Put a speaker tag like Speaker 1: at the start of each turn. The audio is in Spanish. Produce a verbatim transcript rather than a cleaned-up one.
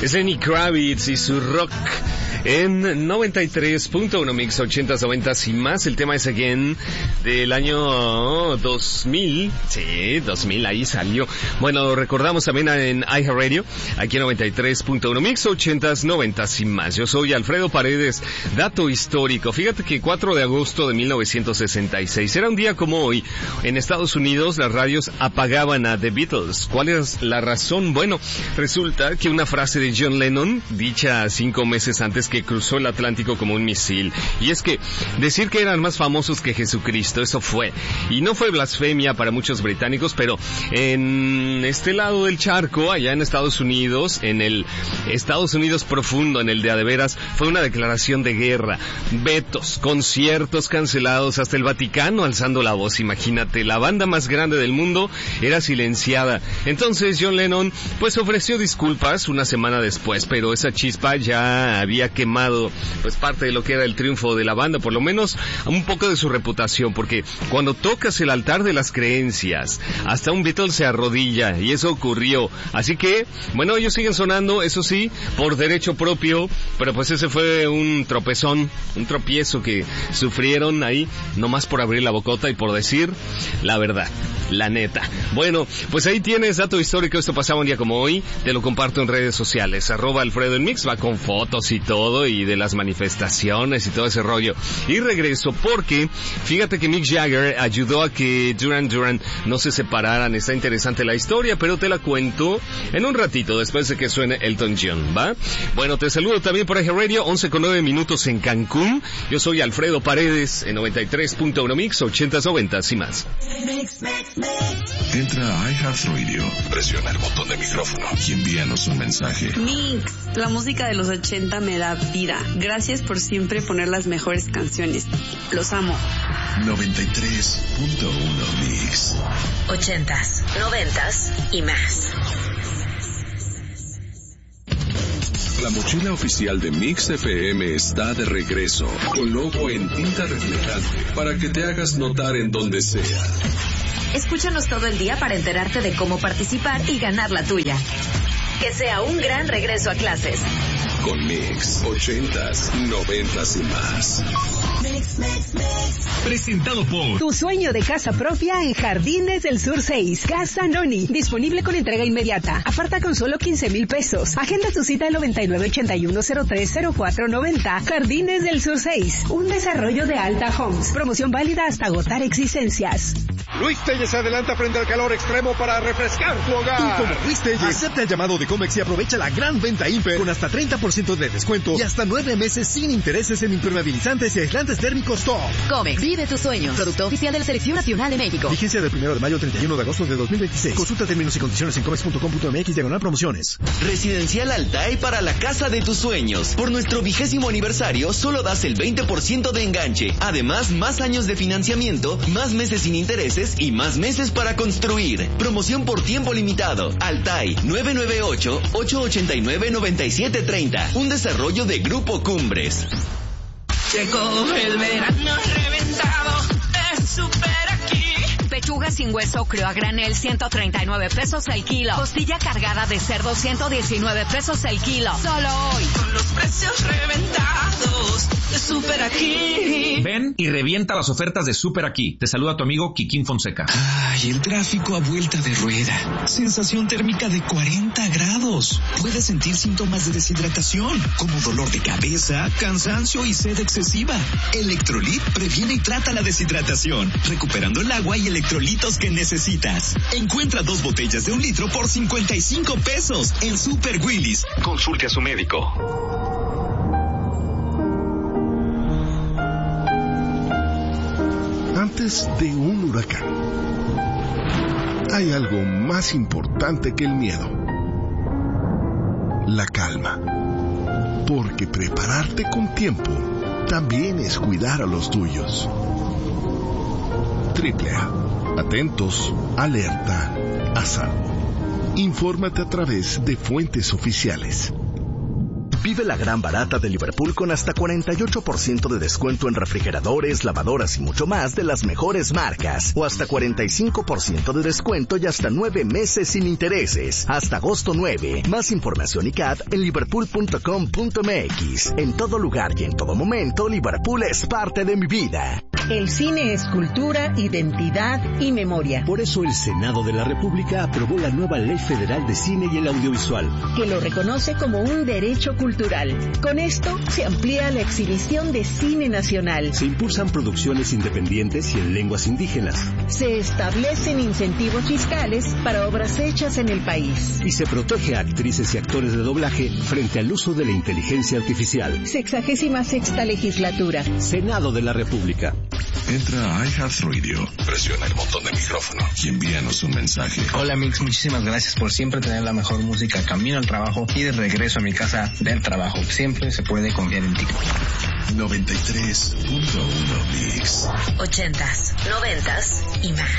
Speaker 1: Es Lenny Kravitz y su rock en noventa y tres punto uno Mix ochentas, noventas y más. El tema es Again del año dos mil. Sí, dos mil, ahí salió. Bueno, lo recordamos también en iHeartRadio, aquí en noventa y tres punto uno Mix ochentas, noventas y más. Yo soy Alfredo Paredes. Dato histórico. Fíjate que cuatro de agosto de mil novecientos sesenta y seis era un día como hoy. En Estados Unidos las radios apagaban a The Beatles. ¿Cuál es la razón? Bueno, resulta que una frase de John Lennon, dicha cinco meses antes que cruzó el Atlántico como un misil, y es que decir que eran más famosos que Jesucristo, eso fue, y no fue blasfemia para muchos británicos, pero en este lado del charco, allá en Estados Unidos, en el Estados Unidos profundo, en el de a de veras, fue una declaración de guerra, vetos, conciertos cancelados, hasta el Vaticano alzando la voz. Imagínate, la banda más grande del mundo era silenciada. Entonces John Lennon pues ofreció disculpas una semana después, pero esa chispa ya había quemado pues parte de lo que era el triunfo de la banda, por lo menos un poco de su reputación, porque cuando tocas el altar de las creencias, hasta un Beatle se arrodilla, y eso ocurrió. Así que, bueno, ellos siguen sonando, eso sí, por derecho propio, pero pues ese fue un tropezón, un tropiezo que sufrieron ahí, nomás por abrir la bocota y por decir la verdad, la neta. Bueno, pues ahí tienes dato histórico. Esto pasaba un día como hoy, te lo comparto en redes sociales, arroba Alfredo en Mix, va con fotos y todo, y de las manifestaciones y todo ese rollo. Y regreso porque, fíjate que Mick Jagger ayudó a que Duran Duran no se separaran. Está interesante la historia, pero te la cuento en un ratito, después de que suene Elton John, ¿va? Bueno, te saludo también por iHeartRadio, once con nueve minutos en Cancún. Yo soy Alfredo Paredes, en noventa y tres punto uno Mix, ochentas, noventas y más.
Speaker 2: Entra a iHeartRadio, presiona el botón de micrófono y envíanos un mensaje.
Speaker 3: Mix, la música de los ochenta me da vida. Gracias por siempre poner las mejores canciones. Los amo.
Speaker 2: noventa y tres punto uno Mix.
Speaker 4: Ochentas, noventas y más.
Speaker 2: La mochila oficial de Mix F M está de regreso, con logo en tinta reflejante, para que te hagas notar en donde sea.
Speaker 4: Escúchanos todo el día para enterarte de cómo participar y ganar la tuya. Que sea un gran regreso a clases.
Speaker 2: Con Mix, ochentas, noventas y más.
Speaker 5: Mix, mix, mix.
Speaker 6: Presentado por
Speaker 7: Tu sueño de casa propia en Jardines del Sur seis. Casa Noni. Disponible con entrega inmediata. Aparta con solo quince mil pesos. Agenda tu cita al noventa y nueve ochenta y uno cero tres cero cuatro noventa. Jardines del Sur seis. Un desarrollo de Alta Homes. Promoción válida hasta agotar existencias.
Speaker 8: Luis Telles se adelanta frente al calor extremo para refrescar tu hogar.
Speaker 9: Tú como Luis Telles, acepta el llamado de Comex y aprovecha la gran venta Imper con hasta treinta por ciento de descuento y hasta nueve meses sin intereses en impermeabilizantes y aislantes térmicos top.
Speaker 10: Comex, vive tus sueños. Producto oficial de la Selección Nacional de México.
Speaker 9: Vigencia del primero de mayo al treinta y uno de agosto de dos mil veintiséis. Consulta términos y condiciones en comex punto com punto mx diagonal promociones.
Speaker 11: Residencial Altai para la casa de tus sueños. Por nuestro vigésimo aniversario, solo das el veinte por ciento de enganche. Además, más años de financiamiento, más meses sin intereses y más meses para construir. Promoción por tiempo limitado. Altai, nueve nueve ocho, ocho ocho nueve, nueve siete tres cero. Un desarrollo de Grupo Cumbres.
Speaker 12: Llegó el verano reventado de Super Aquí.
Speaker 13: Pechuga sin hueso creo a granel ciento treinta y nueve pesos el kilo. Costilla cargada de cerdo ciento diecinueve pesos el kilo. Solo hoy.
Speaker 12: Con los precios reventados de Super Aquí.
Speaker 6: Ven y revienta las ofertas de Super Aquí. Te saluda tu amigo Kikín Fonseca.
Speaker 14: Ay, el tráfico a vuelta de rueda. Sensación térmica de cuarenta grados. Puedes sentir síntomas de deshidratación, como dolor de cabeza, cansancio y sed excesiva. Electrolit previene y trata la deshidratación, recuperando el agua y electrolitos que necesitas. Encuentra dos botellas de un litro por cincuenta y cinco pesos en Super Willis.
Speaker 15: Consulte a su médico.
Speaker 16: Antes de un huracán, hay algo más importante que el miedo: la calma. Porque prepararte con tiempo también es cuidar a los tuyos. Triple A. Atentos, alerta, a salvo. Infórmate a través de fuentes oficiales.
Speaker 15: Vive la gran barata de Liverpool con hasta cuarenta y ocho por ciento de descuento en refrigeradores, lavadoras y mucho más de las mejores marcas. O hasta cuarenta y cinco por ciento de descuento y hasta nueve meses sin intereses. Hasta agosto nueve. Más información y C A D en liverpool punto com punto m x. En todo lugar y en todo momento, Liverpool es parte de mi vida.
Speaker 17: El cine es cultura, identidad y memoria.
Speaker 18: Por eso el Senado de la República aprobó la nueva Ley Federal de Cine y el Audiovisual,
Speaker 17: que lo reconoce como un derecho cultural. Con esto se amplía la exhibición de cine nacional.
Speaker 18: Se impulsan producciones independientes y en lenguas indígenas.
Speaker 17: Se establecen incentivos fiscales para obras hechas en el país.
Speaker 18: Y se protege a actrices y actores de doblaje frente al uso de la inteligencia artificial.
Speaker 17: Sexagésima sexta legislatura.
Speaker 18: Senado de la República.
Speaker 2: Entra a iHeartRadio, presiona el botón de micrófono y envíanos un mensaje.
Speaker 19: Hola Mix, muchísimas gracias por siempre tener la mejor música camino al trabajo y de regreso a mi casa del trabajo. Siempre se puede confiar en ti.
Speaker 2: noventa y tres punto uno Mix.
Speaker 4: Ochentas, noventas y más.